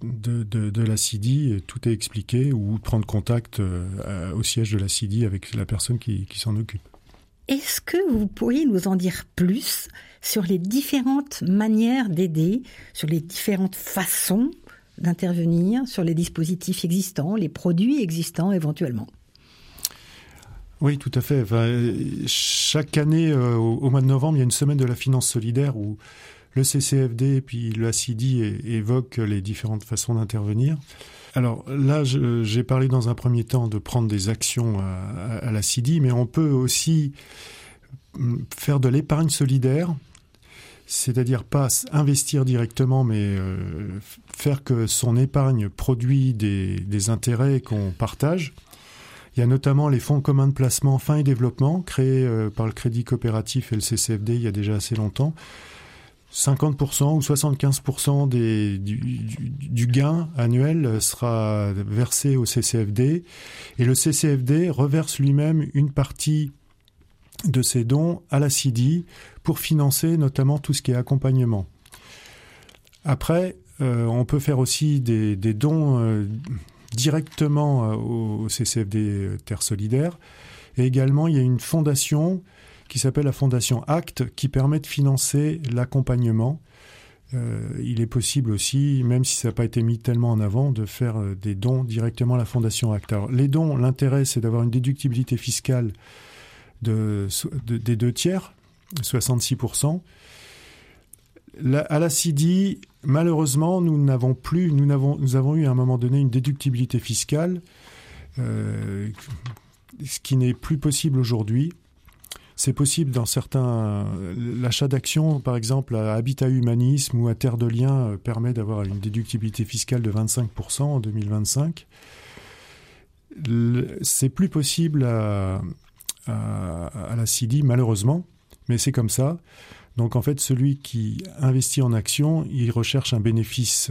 de la CIDI, tout est expliqué, ou prendre contact au siège de la CIDI avec la personne qui s'en occupe. Est-ce que vous pourriez nous en dire plus sur les différentes manières d'aider, sur les différentes façons d'intervenir, sur les dispositifs existants, les produits existants éventuellement ? Oui, tout à fait. Chaque année, au mois de novembre, il y a une semaine de la finance solidaire où le CCFD et puis la CIDI évoquent les différentes façons d'intervenir. Alors là, j'ai parlé dans un premier temps de prendre des actions à la CIDI, mais on peut aussi faire de l'épargne solidaire, c'est-à-dire pas investir directement, mais faire que son épargne produit des intérêts qu'on partage. Il y a notamment les fonds communs de placement fin et développement, créés par le Crédit Coopératif et le CCFD il y a déjà assez longtemps. 50% ou 75% du gain annuel sera versé au CCFD et le CCFD reverse lui-même une partie de ses dons à la CIDI pour financer notamment tout ce qui est accompagnement. Après, on peut faire aussi des dons directement au CCFD Terre Solidaire et également il y a une fondation qui s'appelle la Fondation ACT, qui permet de financer l'accompagnement. Il est possible aussi, même si ça n'a pas été mis tellement en avant, de faire des dons directement à la Fondation ACT. Alors, les dons, l'intérêt, c'est d'avoir une déductibilité fiscale des 2/3, 66%. À la CIDI, malheureusement, nous avons eu à un moment donné une déductibilité fiscale, ce qui n'est plus possible aujourd'hui. C'est possible dans l'achat d'actions, par exemple, à Habitat Humanisme ou à Terre de Liens permet d'avoir une déductibilité fiscale de 25% en 2025. C'est plus possible à la CIDI, malheureusement, mais c'est comme ça. Donc, en fait, celui qui investit en actions, il recherche un bénéfice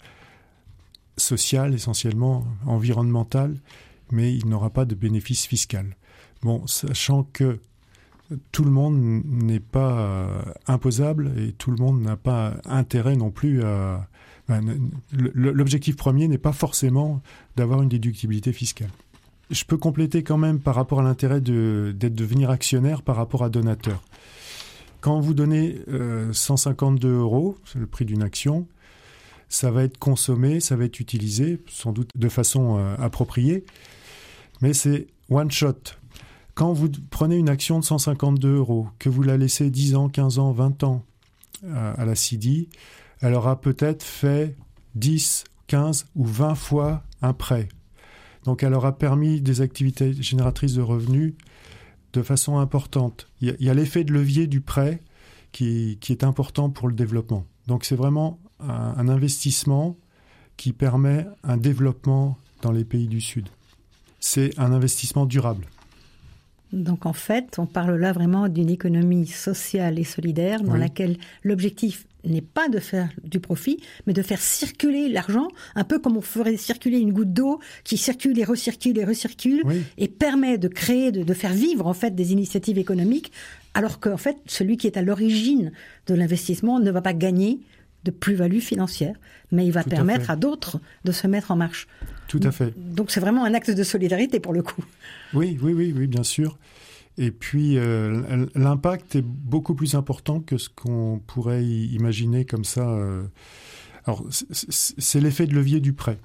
social, essentiellement, environnemental, mais il n'aura pas de bénéfice fiscal. Bon, sachant que tout le monde n'est pas imposable et tout le monde n'a pas intérêt non plus à... L'objectif premier n'est pas forcément d'avoir une déductibilité fiscale. Je peux compléter quand même par rapport à l'intérêt de devenir actionnaire par rapport à donateur. Quand vous donnez 152 €, c'est le prix d'une action, ça va être consommé, ça va être utilisé, sans doute de façon appropriée, mais c'est one shot. Quand vous prenez une action de 152 €, que vous la laissez 10 ans, 15 ans, 20 ans à la CIDI, elle aura peut-être fait 10, 15 ou 20 fois un prêt. Donc elle aura permis des activités génératrices de revenus de façon importante. Il y a l'effet de levier du prêt qui est important pour le développement. Donc c'est vraiment un investissement qui permet un développement dans les pays du Sud. C'est un investissement durable. Donc en fait, on parle là vraiment d'une économie sociale et solidaire dans laquelle l'objectif n'est pas de faire du profit, mais de faire circuler l'argent, un peu comme on ferait circuler une goutte d'eau qui circule et recircule et permet de créer, de faire vivre en fait des initiatives économiques, alors qu'en fait, celui qui est à l'origine de l'investissement ne va pas gagner de plus-value financière, mais il va permettre à d'autres de se mettre en marche. Tout à fait. Donc c'est vraiment un acte de solidarité pour le coup. Oui, bien sûr. Et puis l'impact est beaucoup plus important que ce qu'on pourrait imaginer comme ça. Alors c'est l'effet de levier du prêt.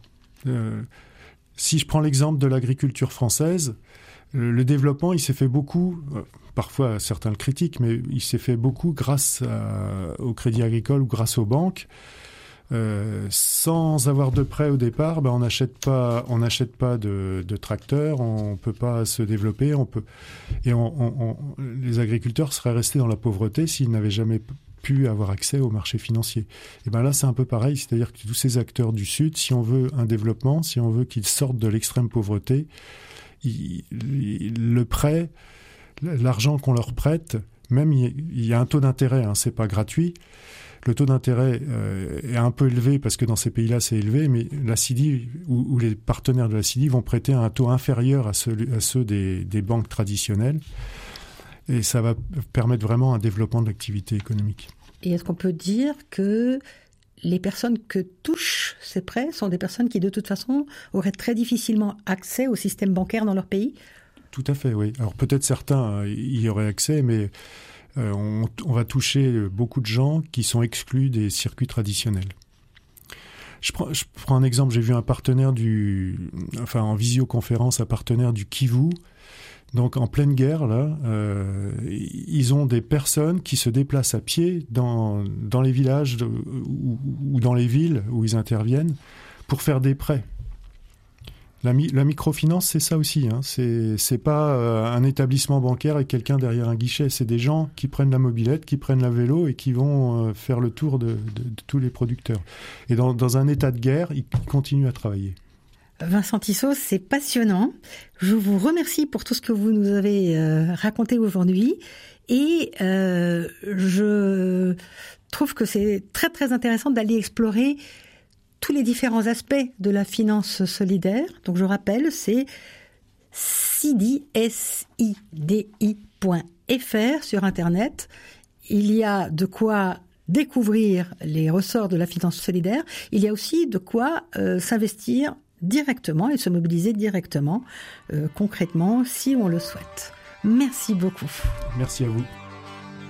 Si je prends l'exemple de l'agriculture française, le développement, il s'est fait beaucoup, parfois certains le critiquent, mais il s'est fait beaucoup grâce au crédit agricole ou grâce aux banques. Sans avoir de prêt au départ, on n'achète pas de tracteurs, on peut pas se développer, les agriculteurs seraient restés dans la pauvreté s'ils n'avaient jamais pu avoir accès au marché financier. Et là c'est un peu pareil, c'est-à-dire que tous ces acteurs du Sud, si on veut un développement, si on veut qu'ils sortent de l'extrême pauvreté, le prêt, l'argent qu'on leur prête, même il y a un taux d'intérêt, c'est pas gratuit. Le taux d'intérêt est un peu élevé parce que dans ces pays-là, c'est élevé, mais la CIDI ou les partenaires de la CIDI vont prêter à un taux inférieur à ceux des banques traditionnelles. Et ça va permettre vraiment un développement de l'activité économique. Et est-ce qu'on peut dire que les personnes que touchent ces prêts sont des personnes qui, de toute façon, auraient très difficilement accès au système bancaire dans leur pays? Tout à fait, oui. Alors peut-être certains y auraient accès, mais on va toucher beaucoup de gens qui sont exclus des circuits traditionnels. Je prends un exemple, j'ai vu un partenaire en visioconférence, un partenaire du Kivu. Donc en pleine guerre, là, ils ont des personnes qui se déplacent à pied dans les villages ou dans les villes où ils interviennent pour faire des prêts. La microfinance, c'est ça aussi. Hein. C'est pas un établissement bancaire et quelqu'un derrière un guichet. C'est des gens qui prennent la mobilette, qui prennent la vélo et qui vont faire le tour de tous les producteurs. Et dans un état de guerre, ils continuent à travailler. Vincent Tissot, c'est passionnant. Je vous remercie pour tout ce que vous nous avez raconté aujourd'hui. Et je trouve que c'est très très intéressant d'aller explorer tous les différents aspects de la finance solidaire. Donc je rappelle, c'est sidi.fr sur Internet. Il y a de quoi découvrir les ressorts de la finance solidaire. Il y a aussi de quoi s'investir directement et se mobiliser directement, concrètement, si on le souhaite. Merci beaucoup. Merci à vous.